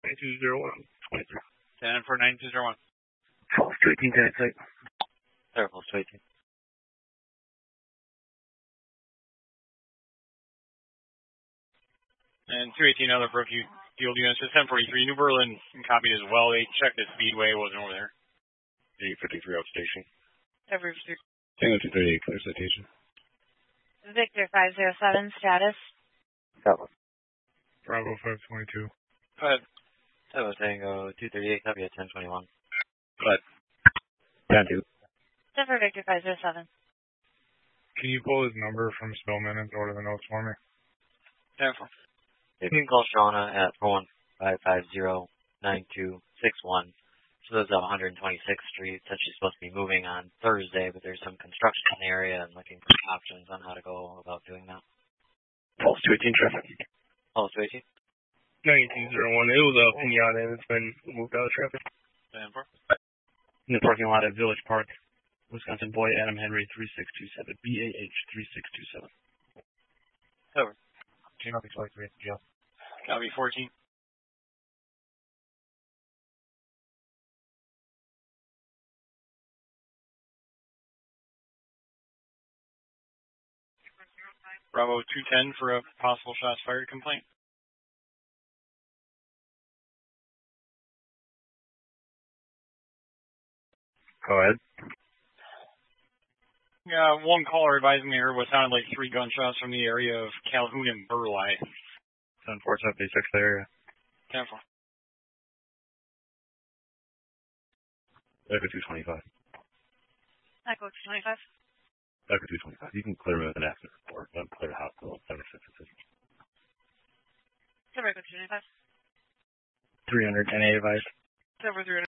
9201. 10 for 9201. False 218, 10 at site. False 218. And 218 other for a few field units. It's 1043. New Berlin copied as well. They checked the speedway. It wasn't over there. 853 outstation. Every 238, clear citation. Victor 507, status. Bravo 522. Go ahead. Tango 238, copy at 1021. Go ahead. Down 2. Denver Victor 507. Can you pull his number from Spillman and throw to the notes for me? 10 for. You can call Shauna at 415509261. She lives on 126th Street. Said she's supposed to be moving on Thursday, but there's some construction in the area and looking for options on how to go about doing that. False 218 traffic. False 218. 9201. It was a Pinata and it's been moved out of traffic. 10 for. In the parking lot at Village Park, Wisconsin boy Adam Henry 3627. BAH 3627. Over. Cannot be 23 at the jail. Copy 14. Bravo 210 for a possible shots fired complaint. Go ahead. Yeah, one caller advising me heard what sounded like 3 gunshots from the area of Calhoun and Burleigh. 1047, the area. 10 for. Echo 225. Echo 225. Echo 225. You can clear me with an accident report. Clear the hospital. 76. Denver Echo 225. 300, NA advised. Denver 300.